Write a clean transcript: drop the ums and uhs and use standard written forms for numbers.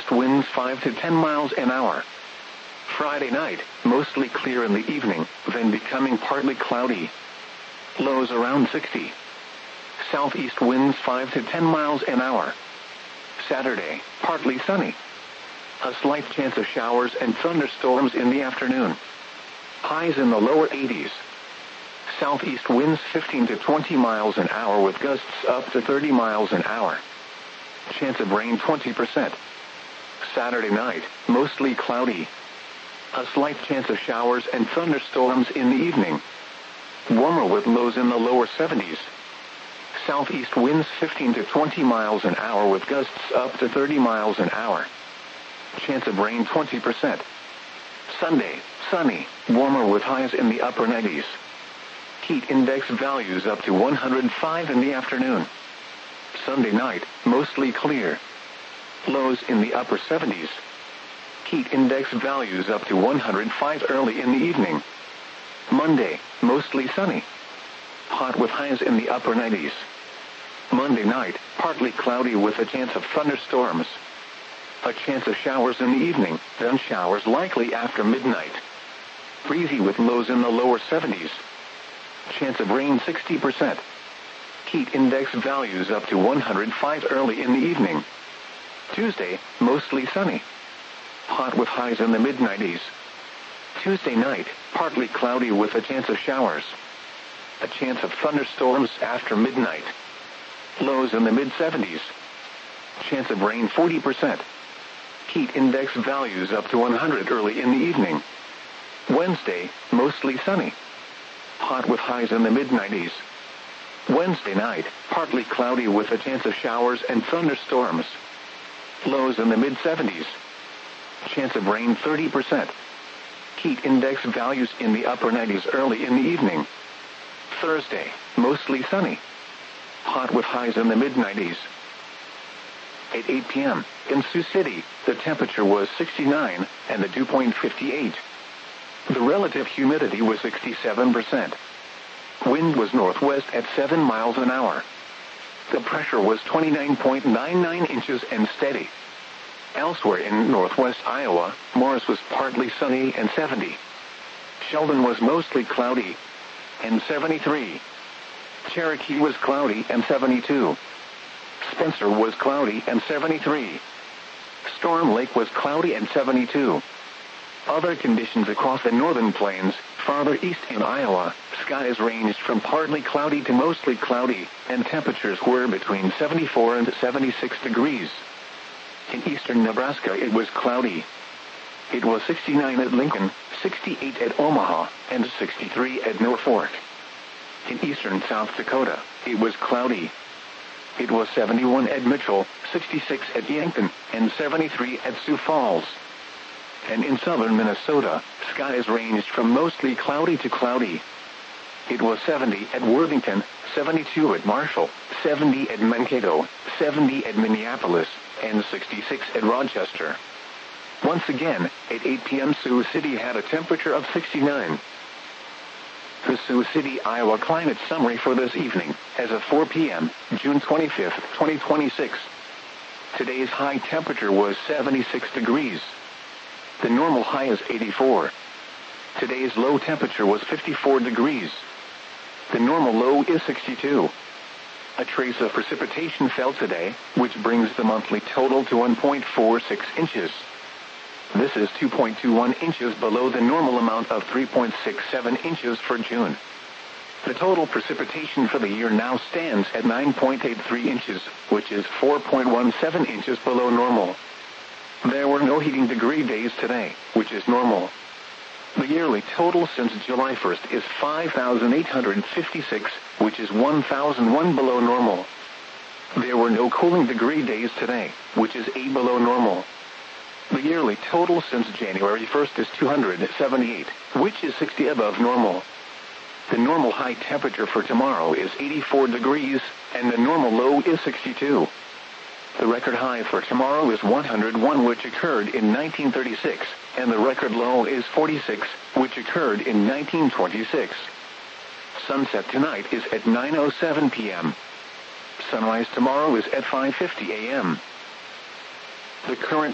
southeast winds 5 to 10 miles an hour. Friday night, mostly clear in the evening, then becoming partly cloudy. Lows around 60. Southeast winds 5 to 10 miles an hour. Saturday, partly sunny. A slight chance of showers and thunderstorms in the afternoon. Highs in the lower 80s. Southeast winds 15 to 20 miles an hour with gusts up to 30 miles an hour. Chance of rain 20%. Saturday night, mostly cloudy. A slight chance of showers and thunderstorms in the evening. Warmer with lows in the lower 70s. Southeast winds 15 to 20 miles an hour with gusts up to 30 miles an hour. Chance of rain 20%. Sunday, sunny, warmer with highs in the upper 90s. Heat index values up to 105 in the afternoon. Sunday night, mostly clear. Lows in the upper 70s. Heat index values up to 105 early in the evening. Monday, mostly sunny. Hot with highs in the upper 90s. Monday night, partly cloudy with a chance of thunderstorms. A chance of showers in the evening, then showers likely after midnight. Breezy with lows in the lower 70s. Chance of rain 60%. Heat index values up to 105 early in the evening. Tuesday, mostly sunny. Hot with highs in the mid-90s. Tuesday night, partly cloudy with a chance of showers. A chance of thunderstorms after midnight. Lows in the mid-70s. Chance of rain 40%. Heat index values up to 100 early in the evening. Wednesday, mostly sunny. Hot with highs in the mid-90s. Wednesday night, partly cloudy with a chance of showers and thunderstorms. Lows in the mid-70s. Chance of rain 30%. Heat index values in the upper 90s early in the evening. Thursday, mostly sunny. Hot with highs in the mid-90s. At 8 p.m., in Sioux City, the temperature was 69 and the dew point 58. The relative humidity was 67%. Wind was northwest at 7 miles an hour. The pressure was 29.99 inches and steady. Elsewhere in northwest Iowa, Morris was partly sunny and 70. Sheldon was mostly cloudy and 73. Cherokee was cloudy and 72. Spencer was cloudy and 73. Storm Lake was cloudy and 72. Other conditions across the northern plains, farther east in Iowa, skies ranged from partly cloudy to mostly cloudy, and temperatures were between 74 and 76 degrees. In eastern Nebraska it was cloudy. It was 69 at Lincoln, 68 at Omaha, and 63 at Norfolk. In eastern South Dakota, it was cloudy. It was 71 at Mitchell, 66 at Yankton, and 73 at Sioux Falls. And in southern Minnesota, skies ranged from mostly cloudy to cloudy. It was 70 at Worthington, 72 at Marshall, 70 at Mankato, 70 at Minneapolis, and 66 at Rochester. Once again, at 8 p.m. Sioux City had a temperature of 69. The Sioux City, Iowa climate summary for this evening, as of 4 p.m., June 25, 2026. Today's high temperature was 76 degrees. The normal high is 84. Today's low temperature was 54 degrees. The normal low is 62. A trace of precipitation fell today, which brings the monthly total to 1.46 inches. This is 2.21 inches below the normal amount of 3.67 inches for June. The total precipitation for the year now stands at 9.83 inches, which is 4.17 inches below normal. There were no heating degree days today, which is normal. The yearly total since July 1st is 5,856, which is 1,001 below normal. There were no cooling degree days today, which is 8 below normal. The yearly total since January 1st is 278, which is 60 above normal. The normal high temperature for tomorrow is 84 degrees, and the normal low is 62. The record high for tomorrow is 101, which occurred in 1936, and the record low is 46, which occurred in 1926. Sunset tonight is at 9:07 p.m. Sunrise tomorrow is at 5:50 a.m. The current